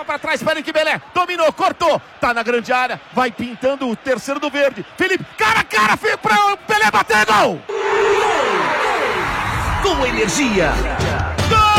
pra trás para Henrique Belé. Dominou, cortou. Tá na grande área. Vai pintando o terceiro do verde. Felipe, cara a cara, para o Pelé bater, gol! Com energia.